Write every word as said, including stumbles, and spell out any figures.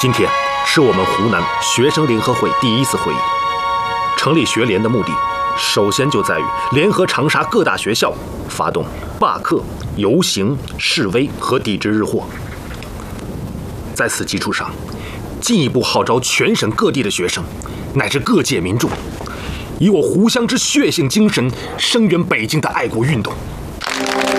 今天是我们湖南学生联合会第一次会议。成立学联的目的，首先就在于联合长沙各大学校，发动罢课、游行、示威和抵制日货。在此基础上，进一步号召全省各地的学生，乃至各界民众，以我湖湘之血性精神，声援北京的爱国运动。